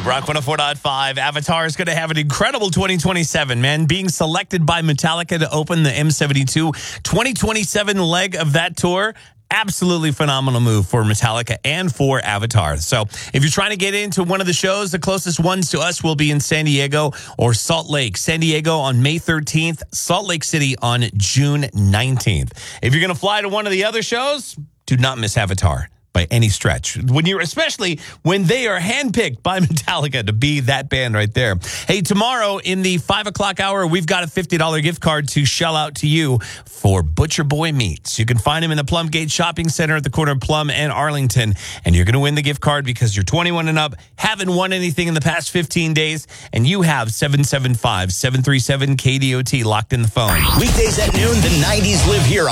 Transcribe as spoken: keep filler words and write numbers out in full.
Rock one oh four point five. Avatar is going to have an incredible twenty twenty-seven, man. Being selected by Metallica to open the M seventy-two twenty twenty-seven leg of that tour. Absolutely phenomenal move for Metallica and for Avatar. So if you're trying to get into one of the shows, the closest ones to us will be in San Diego or Salt Lake. San Diego on May thirteenth, Salt Lake City on June nineteenth. If you're going to fly to one of the other shows, do not miss Avatar by any stretch. When you're, especially when they are handpicked by Metallica to be that band right there. Hey, tomorrow in the five o'clock hour, we've got a fifty dollars gift card to shell out to you for Butcher Boy Meats. You can find him in the Plumgate Shopping Center at the corner of Plum and Arlington, and you're going to win the gift card because you're twenty-one and up, haven't won anything in the past fifteen days, and you have seven seven five, seven three seven, K D O T locked in the phone. Weekdays at noon, the nineties live here